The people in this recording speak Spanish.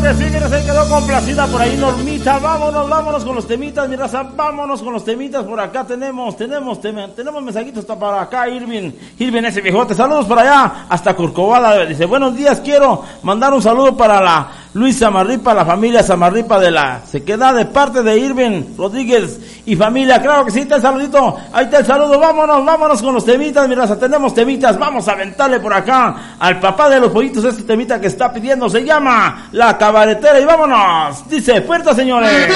que sí, mira, se quedó complacida por ahí Normita. Vámonos con los temitas, mi raza, vámonos con los temitas. Por acá tenemos mensajitos hasta para acá, Irving ese viejote. Saludos para allá, hasta Corcovada. Dice, buenos días, quiero mandar un saludo para la Luis Samarripa, la familia Samarripa de la Sequedad, de parte de Irving Rodríguez y familia. Claro que sí, está el saludito, ahí está el saludo. Vámonos con los temitas, mi raza, tenemos temitas. Vamos a aventarle por acá al papá de los pollitos este temita que está pidiendo, se llama La Cabaretera, y vámonos. Dice, puerta, señores.